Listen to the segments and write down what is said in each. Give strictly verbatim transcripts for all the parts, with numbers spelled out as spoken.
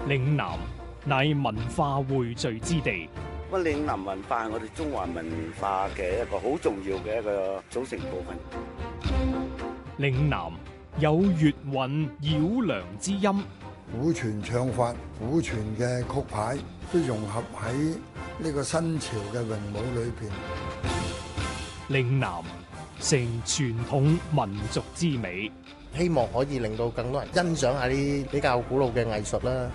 嶺南乃文化匯聚之地。 咁嶺南文化係我哋中華文化嘅一個好重要嘅一個組成部分。 嶺南有粵韻繞梁之音， 古傳唱法、古傳嘅曲牌都融合喺呢個新潮嘅詠舞裏邊。 嶺南成傳統民族之美， 希望可以令到更多人欣賞下啲比較古老嘅藝術啦。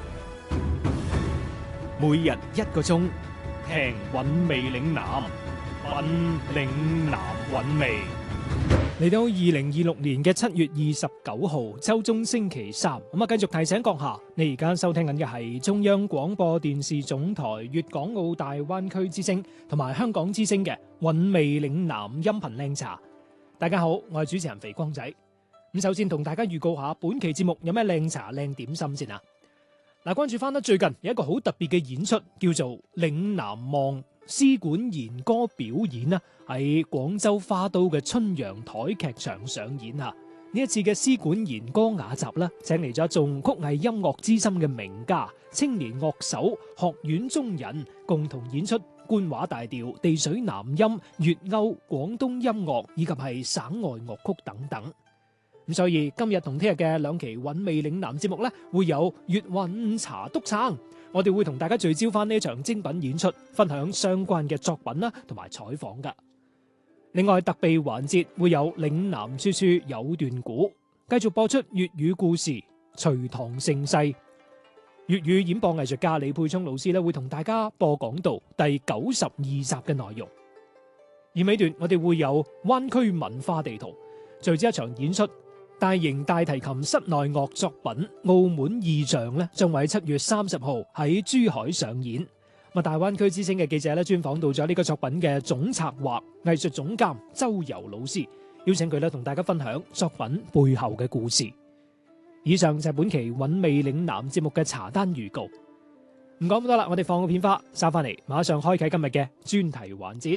每日一個鐘，聽韻味嶺南，品嶺南韻味。嚟到二零二六年嘅七月二十九號周中星期三，咁啊繼續提醒閣下，你而家收聽緊嘅係中央廣播電視總台粵港澳大灣區之聲同埋香港之聲嘅韻味嶺南音頻靚茶。大家好，我係主持人肥光仔。咁首先同大家預告下本期節目有咩靚茶靚點心先啊！嗱，關注翻啦，最近有一個好特別嘅演出，叫做嶺南望絲管弦歌表演啦，喺廣州花都嘅春陽台劇場上演啊！呢一次嘅絲管弦歌雅集啦，請嚟咗一眾曲藝音樂資深嘅名家、青年樂手、學院中人，共同演出官話大調、地水南音、粵歐、廣東音樂以及係省外樂曲等等。咁所以今日同聽日嘅兩期韻味嶺南節目咧，會有粵韻茶篤撐，我哋會同大家聚焦翻呢場精品演出，分享相關嘅作品啦，同埋採訪噶。另外特備環節會有嶺南處處有段古，繼續播出粵語故事《隋唐盛世》。粵語演播藝術家李沛聰老師咧，會同大家播講到第九十二集嘅內容。而尾段我哋會有灣區文化地圖，隨之一場演出。大型大提琴室內樂作品《澳門意象》咧，將會喺七月三十號喺珠海上演。咁大灣區之聲嘅記者咧，專訪到咗呢個作品嘅總策劃、藝術總監周游老師，邀請佢咧同大家分享作品背後嘅故事。以上就係本期韻味嶺南節目嘅茶單預告。唔講咁多啦，我哋放個片花，收翻嚟，馬上開啟今日嘅專題環節。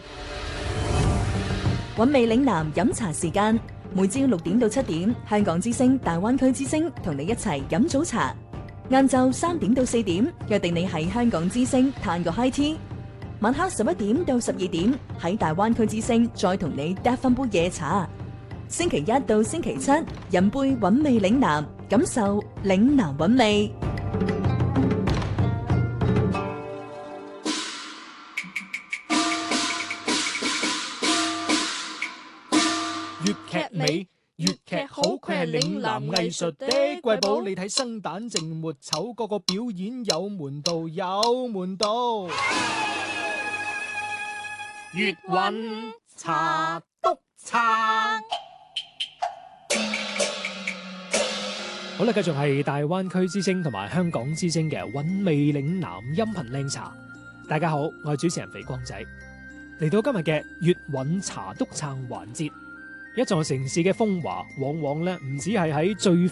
韻味嶺南飲茶時間。每朝六點到七點，香港之聲、大灣區之聲同你一齊飲早茶。晏晝三點到四點，約定你喺香港之聲嘆個 high tea。晚黑十一點到十二點，喺大灣區之聲再同你嗒翻杯夜茶。星期一到星期七，飲杯韻味嶺南，感受嶺南韻味。 粵劇美，粵劇好，佢係嶺南藝術的瑰寶。你睇生旦淨末丑，個個表演有門道，有門道。粵韻茶篤撐。好啦，繼續係大灣區之聲同埋香港之聲嘅韻味嶺南音頻靚茶。大家好，我係主持人肥光仔，嚟到今日嘅粵韻茶篤撐環節。一座城市嘅風華，往往咧唔止係喺最